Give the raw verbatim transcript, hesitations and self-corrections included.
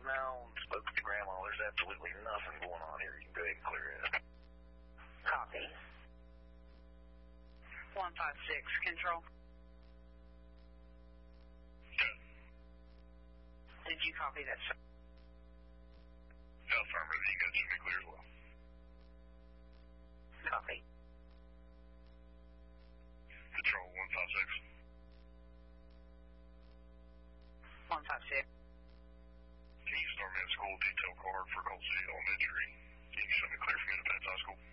now and spoke to the grandma. There's absolutely nothing going on here. You can go ahead and clear it. Copy. one five six, control. Yeah. Did you copy that, sir? Yeah, affirmative. You got Jimmy clear as well. Copy. Control one five six. one five six. Can you start me a school detail card for Colt City Elementary? Can you show me clear from Independence High School?